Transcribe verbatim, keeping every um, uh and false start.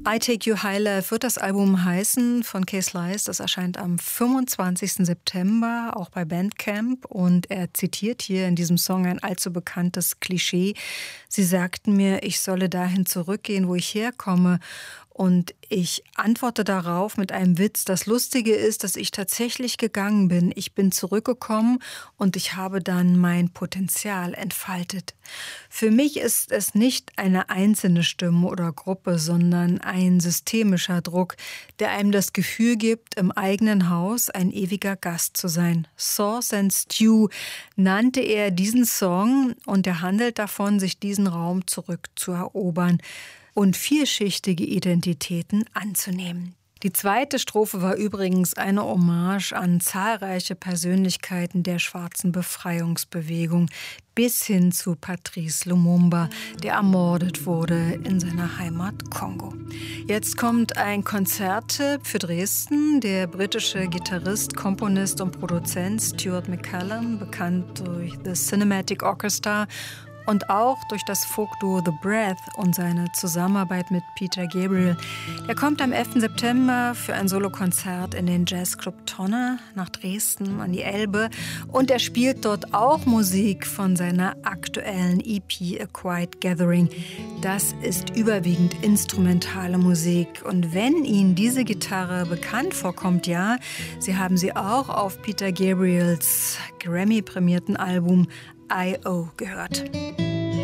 I Take You High Life wird das Album heißen von Case Lice. Das erscheint am fünfundzwanzigsten September, auch bei Bandcamp. Und er zitiert hier in diesem Song ein allzu bekanntes Klischee. Sie sagten mir, ich solle dahin zurückgehen, wo ich herkomme. Und ich antworte darauf mit einem Witz. Das Lustige ist, dass ich tatsächlich gegangen bin. Ich bin zurückgekommen und ich habe dann mein Potenzial entfaltet. Für mich ist es nicht eine einzelne Stimme oder Gruppe, sondern ein systemischer Druck, der einem das Gefühl gibt, im eigenen Haus ein ewiger Gast zu sein. Sauce and Stew nannte er diesen Song und er handelt davon, sich diesen Raum zurückzuerobern und vielschichtige Identitäten anzunehmen. Die zweite Strophe war übrigens eine Hommage an zahlreiche Persönlichkeiten der schwarzen Befreiungsbewegung bis hin zu Patrice Lumumba, der ermordet wurde in seiner Heimat Kongo. Jetzt kommt ein Konzerttipp für Dresden. Der britische Gitarrist, Komponist und Produzent Stuart McCallum, bekannt durch The Cinematic Orchestra, und auch durch das Folkduo The Breath und seine Zusammenarbeit mit Peter Gabriel. Er kommt am elften September für ein Solokonzert in den Jazzclub Tonne nach Dresden an die Elbe. Und er spielt dort auch Musik von seiner aktuellen E P A Quiet Gathering. Das ist überwiegend instrumentale Musik. Und wenn Ihnen diese Gitarre bekannt vorkommt, ja, Sie haben sie auch auf Peter Gabriels Grammy-prämierten Album I O gehört.